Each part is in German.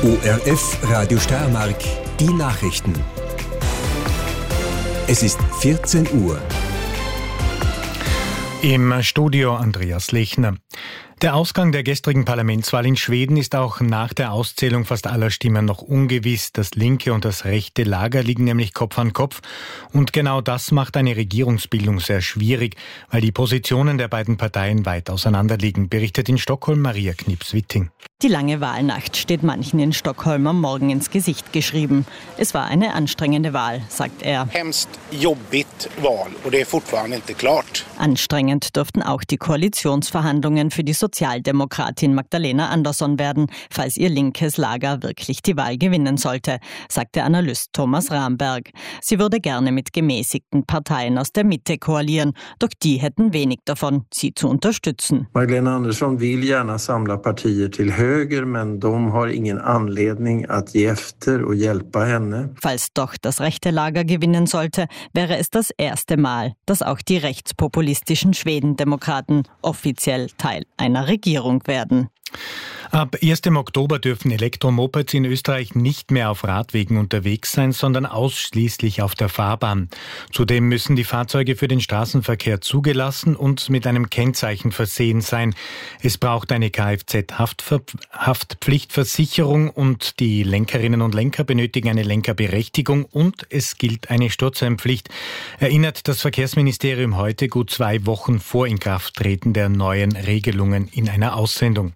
ORF Radio Steiermark, die Nachrichten. Es ist 14 Uhr. Im Studio Andreas Lechner. Der Ausgang der gestrigen Parlamentswahl in Schweden ist auch nach der Auszählung fast aller Stimmen noch ungewiss. Das linke und das rechte Lager liegen nämlich Kopf an Kopf. Und genau das macht eine Regierungsbildung sehr schwierig, weil die Positionen der beiden Parteien weit auseinander liegen, berichtet in Stockholm Maria Knips-Witting. Die lange Wahlnacht steht manchen in Stockholm am Morgen ins Gesicht geschrieben. Es war eine anstrengende Wahl, sagt er. Hemskt jobbigt Wahl och det är fortfarande inte klart. Anstrengend dürften auch die Koalitionsverhandlungen für die Sozialdemokratin Magdalena Andersson werden, falls ihr linkes Lager wirklich die Wahl gewinnen sollte, sagt der Analyst Thomas Ramberg. Sie würde gerne mit gemäßigten Parteien aus der Mitte koalieren, doch die hätten wenig davon, sie zu unterstützen. Magdalena Andersson vill gärna samla partier till höger, men de har ingen anledning att ge efter och hjälpa henne. Falls doch das rechte Lager gewinnen sollte, wäre es das erste Mal, dass auch die rechtspopulistischen Schwedendemokraten offiziell Teil einer Regierung werden. Ab 1. Oktober dürfen Elektromopeds in Österreich nicht mehr auf Radwegen unterwegs sein, sondern ausschließlich auf der Fahrbahn. Zudem müssen die Fahrzeuge für den Straßenverkehr zugelassen und mit einem Kennzeichen versehen sein. Es braucht eine Kfz-Haftpflichtversicherung und die Lenkerinnen und Lenker benötigen eine Lenkerberechtigung und es gilt eine Sturzeinpflicht, erinnert das Verkehrsministerium heute gut 2 Wochen vor Inkrafttreten der neuen Regelungen in einer Aussendung.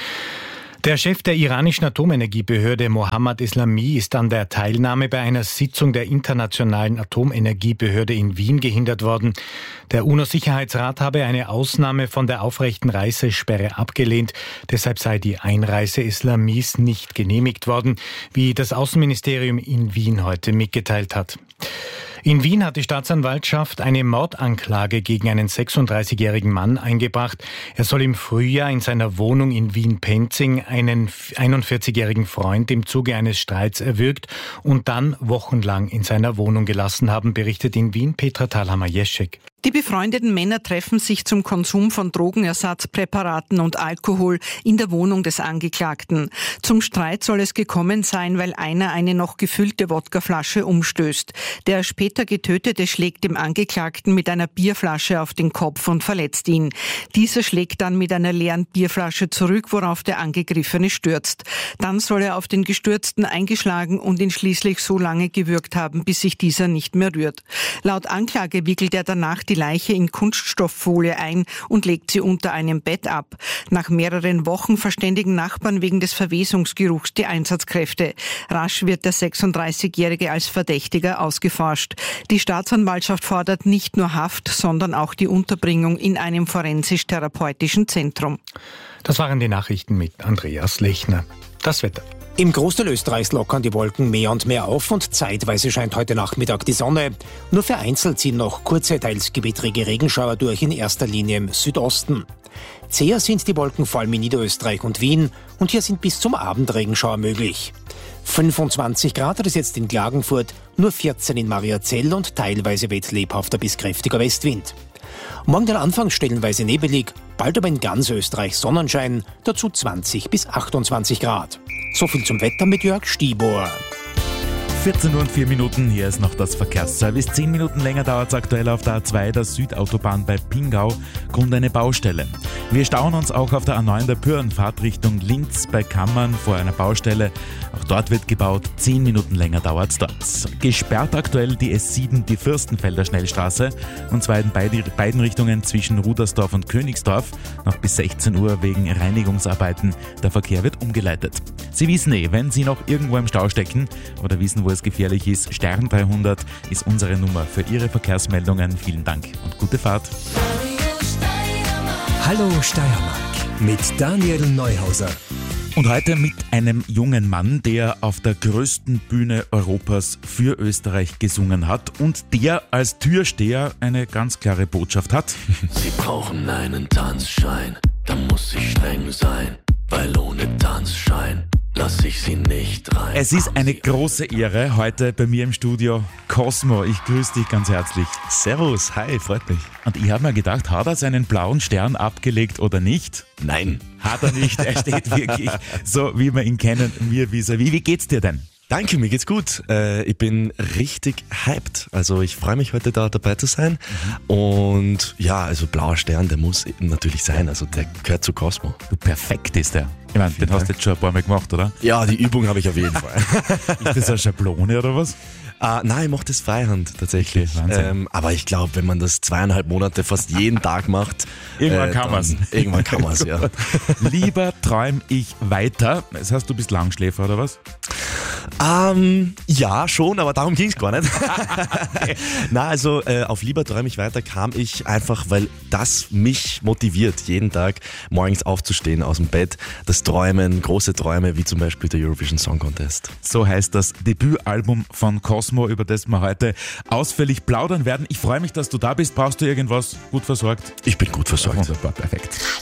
Der Chef der iranischen Atomenergiebehörde Mohammad Eslami ist an der Teilnahme bei einer Sitzung der Internationalen Atomenergiebehörde in Wien gehindert worden. Der UNO-Sicherheitsrat habe eine Ausnahme von der aufrechten Reisesperre abgelehnt. Deshalb sei die Einreise Eslamis nicht genehmigt worden, wie das Außenministerium in Wien heute mitgeteilt hat. In Wien hat die Staatsanwaltschaft eine Mordanklage gegen einen 36-jährigen Mann eingebracht. Er soll im Frühjahr in seiner Wohnung in Wien-Penzing einen 41-jährigen Freund im Zuge eines Streits erwürgt und dann wochenlang in seiner Wohnung gelassen haben, berichtet in Wien Petra Thalhammer-Jeschek. Die befreundeten Männer treffen sich zum Konsum von Drogenersatzpräparaten und Alkohol in der Wohnung des Angeklagten. Zum Streit soll es gekommen sein, weil einer eine noch gefüllte Wodkaflasche umstößt. Der später Getötete schlägt dem Angeklagten mit einer Bierflasche auf den Kopf und verletzt ihn. Dieser schlägt dann mit einer leeren Bierflasche zurück, worauf der Angegriffene stürzt. Dann soll er auf den Gestürzten eingeschlagen und ihn schließlich so lange gewürgt haben, bis sich dieser nicht mehr rührt. Laut Anklage wickelt er danach die Leiche in Kunststofffolie ein und legt sie unter einem Bett ab. Nach mehreren Wochen verständigen Nachbarn wegen des Verwesungsgeruchs die Einsatzkräfte. Rasch wird der 36-Jährige als Verdächtiger ausgeforscht. Die Staatsanwaltschaft fordert nicht nur Haft, sondern auch die Unterbringung in einem forensisch-therapeutischen Zentrum. Das waren die Nachrichten mit Andreas Lechner. Das Wetter. Im Großteil Österreichs lockern die Wolken mehr und mehr auf und zeitweise scheint heute Nachmittag die Sonne. Nur vereinzelt ziehen noch kurze, teils gewittrige Regenschauer durch, in erster Linie im Südosten. Zäher sind die Wolken vor allem in Niederösterreich und Wien und hier sind bis zum Abend Regenschauer möglich. 25 Grad hat es jetzt in Klagenfurt, nur 14 in Mariazell und teilweise weht lebhafter bis kräftiger Westwind. Morgen dann anfangs stellenweise nebelig, bald aber in ganz Österreich Sonnenschein, dazu 20 bis 28 Grad. So viel zum Wetter mit Jörg Stibor. 14 Uhr und 4 Minuten, hier ist noch das Verkehrsservice. 10 Minuten länger dauert es aktuell auf der A2, der Südautobahn bei Pingau, Grund eine Baustelle. Wir stauen uns auch auf der A9 der Pyrrenfahrt Richtung Linz bei Kammern vor einer Baustelle. Auch dort wird gebaut, 10 Minuten länger dauert es dort. Gesperrt aktuell die S7, die Fürstenfelder Schnellstraße, und zwar in beiden Richtungen zwischen Rudersdorf und Königsdorf, noch bis 16 Uhr wegen Reinigungsarbeiten. Der Verkehr wird umgeleitet. Sie wissen wenn Sie noch irgendwo im Stau stecken oder wissen, wo es gefährlich ist, Stern 300 ist unsere Nummer für Ihre Verkehrsmeldungen. Vielen Dank und gute Fahrt. Hallo Steiermark mit Daniel Neuhauser. Und heute mit einem jungen Mann, der auf der größten Bühne Europas für Österreich gesungen hat und der als Türsteher eine ganz klare Botschaft hat. Sie brauchen einen Tanzschein, da muss ich streng sein, weil ohne Tanzschein lass lass ich sie nicht rein. Es ist eine große Ehre, heute bei mir im Studio Cosmo. Ich grüße dich ganz herzlich. Servus, hi, freut mich. Und ich habe mir gedacht, hat er seinen blauen Stern abgelegt oder nicht? Nein. Hat er nicht, er steht wirklich so, wie wir ihn kennen, mir vis-à-vis. Wie geht's dir denn? Danke, mir geht's gut. Ich bin richtig hyped. Also ich freue mich, heute da dabei zu sein. Und ja, also blauer Stern, der muss natürlich sein. Also der gehört zu Cosmo. Du, perfekt ist der. Ich meine, den hast du jetzt schon ein paar Mal gemacht, oder? Ja, die Übung habe ich auf jeden Fall. Ist das eine Schablone oder was? Nein, ich mache das Freihand tatsächlich. Aber ich glaube, wenn man das 2,5 Monate fast jeden Tag macht, irgendwann kann man es. Irgendwann kann man es, ja. Lieber träum ich weiter. Das heißt, du bist Langschläfer oder was? Ja, schon, aber darum ging es gar nicht. Na, also auf Lieber träume ich weiter kam ich einfach, weil das mich motiviert, jeden Tag morgens aufzustehen aus dem Bett, das Träumen, große Träume, wie zum Beispiel der Eurovision Song Contest. So heißt das Debütalbum von Cosmo, über das wir heute ausführlich plaudern werden. Ich freue mich, dass du da bist. Brauchst du irgendwas? Gut versorgt? Ich bin gut versorgt. Wunderbar, perfekt.